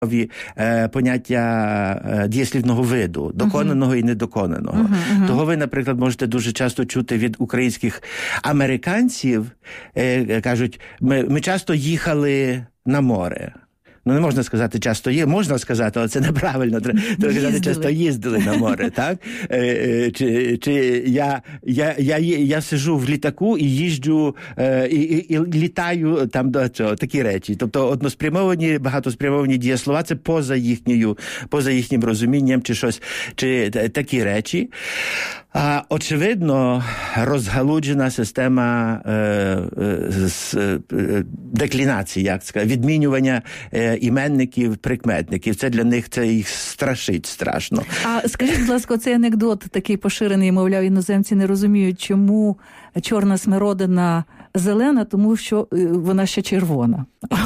поняття дієслівного виду, доконаного і недоконаного. Того ви, наприклад, можете дуже часто чути від українських американців, кажуть, ми часто їхали на море. Ну, не можна сказати часто можна сказати, але це неправильно. Треба сказати, часто їздили на море, так? Чи я сижу в літаку і їжджу, і літаю там до цього, такі речі. Тобто односпрямовані, багатоспрямовані дієслова, це поза їхнім розумінням чи щось, чи такі речі. Очевидно, розгалуджена система деклінації, як сказати, відмінювання іменників, прикметників. Це для них, це їх страшить страшно. А скажіть, будь ласка, цей анекдот такий поширений, мовляв, іноземці не розуміють, чому чорна смородина зелена, тому що вона ще червона.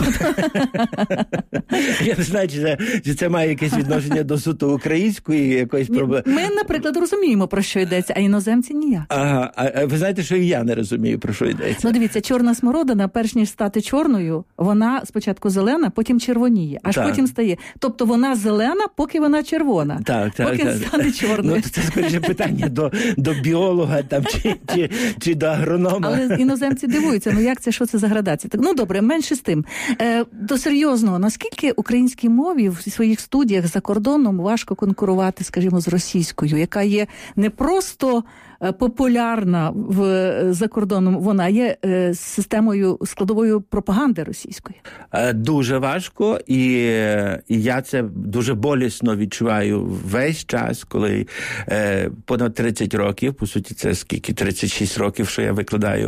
Я не знаю, чи це має якесь відношення до суто української якоїсь проблеми. Ми, наприклад, розуміємо, про що йдеться, а іноземці ніяк. Ага, а ви знаєте, що і я не розумію, про що йдеться. Ну, дивіться, чорна смородина, перш ніж стати чорною, вона спочатку зелена, потім червоніє, аж потім стає. Тобто вона зелена, поки вона червона. Поки стане чорною. Ну, це скоріше питання до біолога там, чи до агронома. Але іноземці дивуються, ну як це, що це за градація? Ну, добре, менше з тим. До серйозного, наскільки українській мові в своїх студіях за кордоном важко конкурувати, скажімо, з російською, яка є не просто популярна за кордоном, вона є системою, складовою пропаганди російської? Дуже важко, і я це дуже болісно відчуваю весь час, коли понад 30 років, по суті, це скільки, 36 років, що я викладаю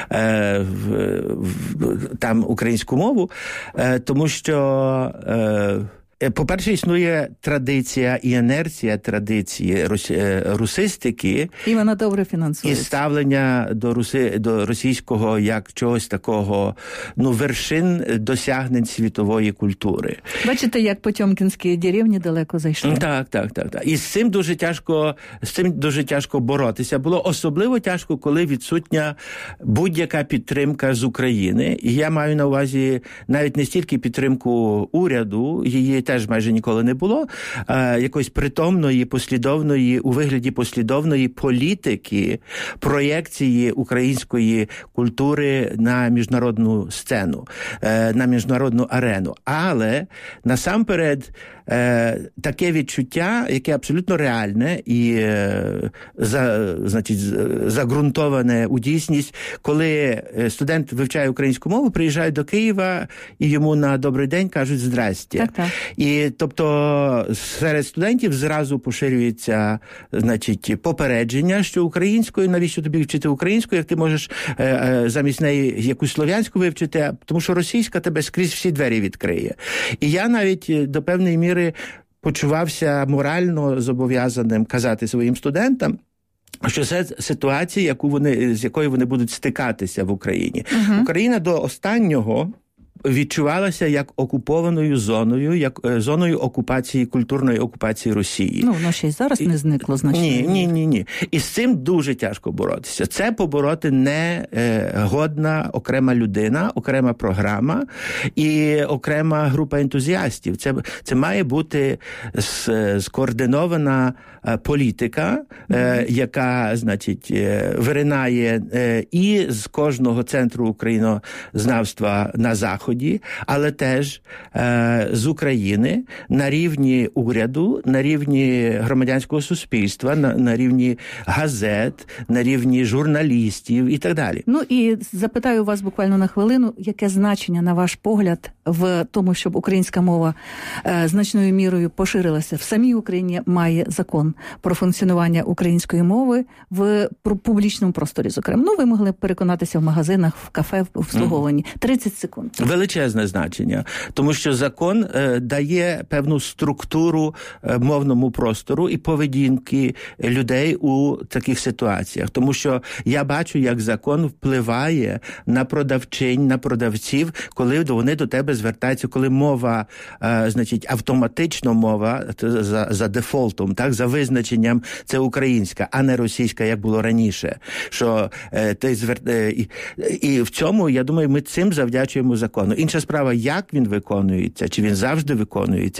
там українську мову, тому що по-перше, існує традиція і інерція традиції русистики. І вона добре фінансується. І ставлення до російського як чогось такого, вершин досягнень світової культури. Бачите, як потьомкінські деревні далеко зайшли. Так. І з цим дуже тяжко боротися. Було особливо тяжко, коли відсутня будь-яка підтримка з України. І я маю на увазі навіть не стільки підтримку уряду, її теж майже ніколи не було, якоїсь притомної, послідовної, у вигляді послідовної політики, проєкції української культури на міжнародну сцену, на міжнародну арену. Але насамперед таке відчуття, яке абсолютно реальне і загрунтоване у дійсність, коли студент вивчає українську мову, приїжджає до Києва і йому на добрий день кажуть «здрасте». Так. І, тобто, серед студентів зразу поширюється, попередження, що українською, навіщо тобі вчити українську, як ти можеш замість неї якусь слов'янську вивчити, тому що російська тебе скрізь всі двері відкриє. І я навіть до певної міри почувався морально зобов'язаним казати своїм студентам, що це ситуація, з якою вони будуть стикатися в Україні. Україна до останнього відчувалася як окупованою зоною, як зоною окупації, культурної окупації Росії. Воно ще й зараз не зникло значно. Ні. І з цим дуже тяжко боротися. Це побороти не годна окрема людина, окрема програма і окрема група ентузіастів. Це має бути скоординована політика, яка, виринає і з кожного центру українознавства на Заході, але теж з України на рівні уряду, на рівні громадянського суспільства, на рівні газет, на рівні журналістів і так далі. І запитаю вас буквально на хвилину, яке значення, на ваш погляд, в тому, щоб українська мова значною мірою поширилася в самій Україні, має закон про функціонування української мови в публічному просторі, зокрема. Ви могли б переконатися в магазинах, в кафе, в обслуговуванні. 30 секунд. Величезне значення, тому що закон дає певну структуру мовному простору і поведінки людей у таких ситуаціях. Тому що я бачу, як закон впливає на продавчинь, на продавців, коли вони до тебе звертаються, коли мова, автоматично мова за дефолтом, так, за визначенням, це українська, а не російська, як було раніше. Що і в цьому, я думаю, ми цим завдячуємо закону. Інша справа, як він виконується, чи він завжди виконується,